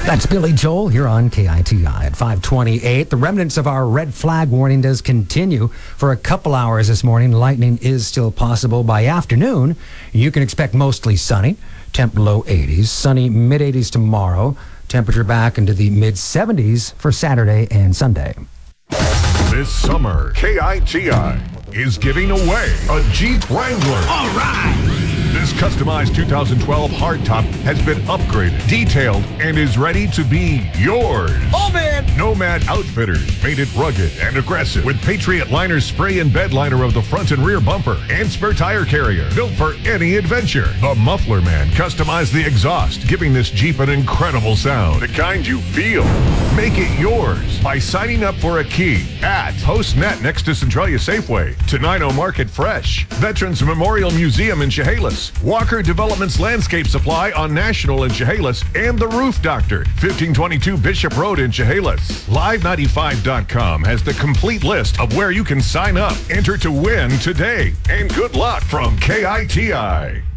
That's Billy Joel here on KITI at 528. The remnants of our red flag warning does continue for a couple hours this morning. Lightning is still possible. By afternoon, you can expect mostly sunny, temp low 80s, sunny mid 80s tomorrow, temperature back into the mid 70s for Saturday and Sunday. This summer, KITI is giving away a Jeep Wrangler. All right! This customized 2012 hardtop has been upgraded, detailed, and is ready to be yours. Oh, man! Nomad Outfitters made it rugged and aggressive with Patriot Liner spray and bed liner of the front and rear bumper and spare tire carrier, built for any adventure. The Muffler Man customized the exhaust, giving this Jeep an incredible sound, the kind you feel. Make it yours by signing up for a key at PostNet next to Centralia Safeway, Tenino Market Fresh, Veterans Memorial Museum in Chehalis, Walker Development's Landscape Supply on National in Chehalis, and The Roof Doctor, 1522 Bishop Road in Chehalis. Live95.com has the complete list of where you can sign up. Enter to win today, and good luck from KITI.